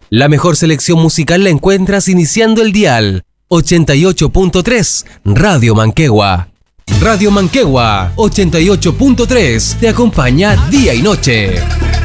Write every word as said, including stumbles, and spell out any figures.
La mejor selección musical la encuentras iniciando el dial ochenta y ocho punto tres Radio Manquehue. Radio Manquehue ochenta y ocho punto tres te acompaña día y noche.